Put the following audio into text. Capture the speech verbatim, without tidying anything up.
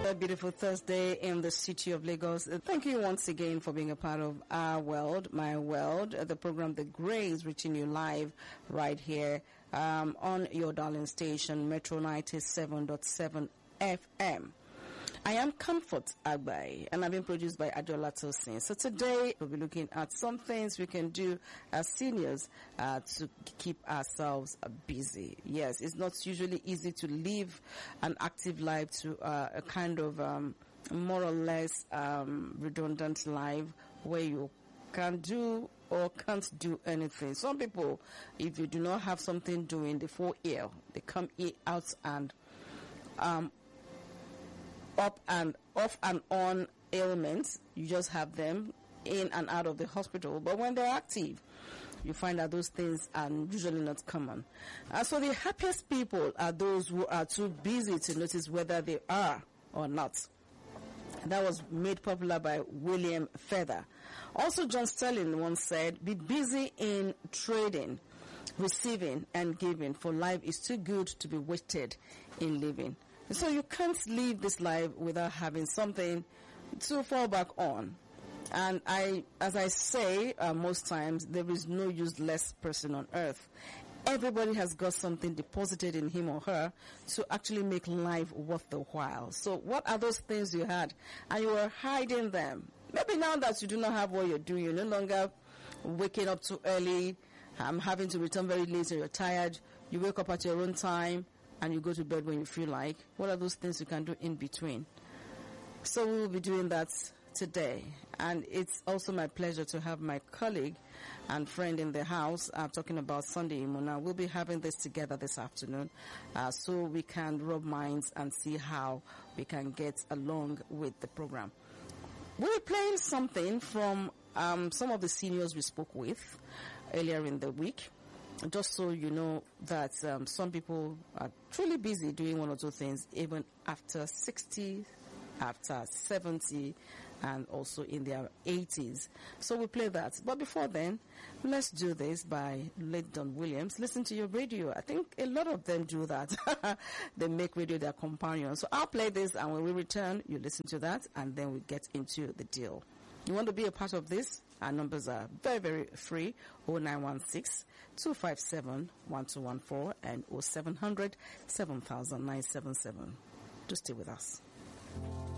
another beautiful Thursday in the city of Lagos. Thank you once again for being a part of Our World, My World, the program The Grace, reaching you live right here um, on your darling station, Metro ninety-seven point seven F M. I am Comfort Agbai, and I've been produced by Adola Tosin. So today we'll be looking at some things we can do as seniors uh, to keep ourselves uh, busy. Yes, it's not usually easy to live an active life to uh, a kind of um, more or less um, redundant life where you can do or can't do anything. Some people, if you do not have something doing, they fall ill. They come out and um, up and off and on ailments. You just have them in and out of the hospital. But when they're active, you find that those things are usually not common. Uh, so the happiest people are those who are too busy to notice whether they are or not. That was made popular by William Feather. Also, John Sterling once said, "Be busy in trading, receiving, and giving, for life is too good to be wasted in living." So you can't live this life without having something to fall back on. And I, as I say uh, most times, there is no useless person on earth. Everybody has got something deposited in him or her to actually make life worth the while. So what are those things you had? And you were hiding them. Maybe now that you do not have what you're doing, you're no longer waking up too early, um, having to return very late, and you're tired. You wake up at your own time, and you go to bed when you feel like. What are those things you can do in between? So we will be doing that today. And it's also my pleasure to have my colleague and friend in the house uh, talking about Sunday Imuna. We'll be having this together this afternoon uh, so we can rub minds and see how we can get along with the program. We'll be playing something from um, some of the seniors we spoke with earlier in the week. Just so you know that um, some people are truly busy doing one or two things even after sixty, after seventy, and also in their eighties. So we play that. But before then, let's do this by late Don Williams. Listen to your radio. I think a lot of them do that. They make radio their companion. So I'll play this, and when we return, you listen to that, and then we get into the deal. You want to be a part of this? Our numbers are very, very free. oh nine one six, two five seven, one two one four and oh seven hundred, seven thousand nine seven seven. Just stay with us.